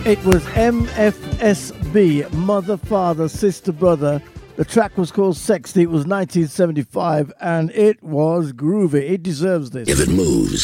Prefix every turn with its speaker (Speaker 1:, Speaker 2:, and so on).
Speaker 1: It was MFSB, Mother, Father, Sister, Brother. The track was called Sexy. It was 1975, and it was groovy. It deserves this.
Speaker 2: If it moves,